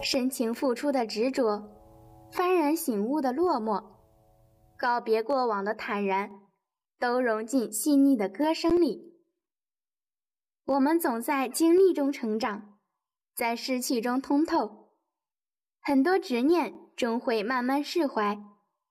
深情付出的执着，幡然醒悟的落寞，告别过往的坦然，都融进细腻的歌声里。我们总在经历中成长，在失去中通透，很多执念终会慢慢释怀，